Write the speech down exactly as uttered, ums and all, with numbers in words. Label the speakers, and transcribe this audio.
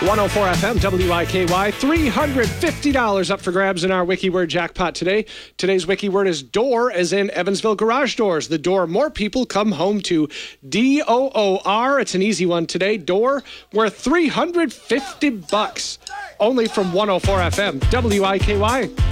Speaker 1: one oh four F M, W I K Y, three hundred fifty dollars up for grabs in our WikiWord jackpot today. Today's WikiWord is door, as in Evansville Garage Doors. The door more people come home to. D O O R. It's an easy one today. Door, worth three hundred fifty bucks. Only from one oh four F M, W I K Y.